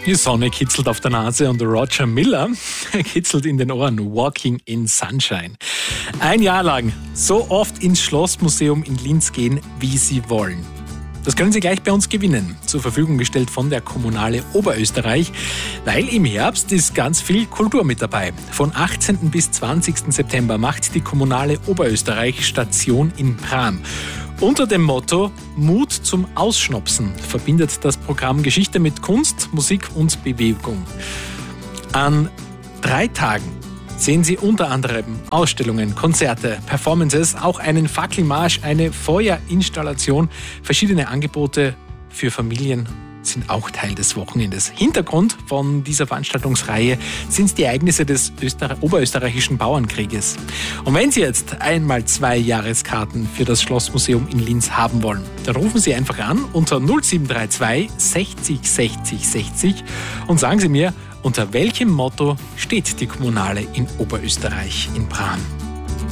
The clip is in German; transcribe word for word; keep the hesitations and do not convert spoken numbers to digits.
Die Sonne kitzelt auf der Nase und Roger Miller kitzelt in den Ohren. Walking in Sunshine. Ein Jahr lang so oft ins Schlossmuseum in Linz gehen, wie Sie wollen. Das können Sie gleich bei uns gewinnen. Zur Verfügung gestellt von der Kommunale Oberösterreich, weil im Herbst ist ganz viel Kultur mit dabei. Von achtzehnten bis zwanzigsten September macht die Kommunale Oberösterreich Station in Pram. Unter dem Motto Mut zum Ausschnopsen verbindet das Programm Geschichte mit Kunst, Musik und Bewegung. An drei Tagen sehen Sie unter anderem Ausstellungen, Konzerte, Performances, auch einen Fackelmarsch, eine Feuerinstallation. Verschiedene Angebote für Familien sind auch Teil des Wochenendes. Hintergrund von dieser Veranstaltungsreihe sind die Ereignisse des Öster- oberösterreichischen Bauernkrieges. Und wenn Sie jetzt einmal zwei Jahreskarten für das Schlossmuseum in Linz haben wollen, dann rufen Sie einfach an unter null sieben drei zwei sechzig sechzig sechzig und sagen Sie mir, unter welchem Motto steht die Kommunale in Oberösterreich in Pram.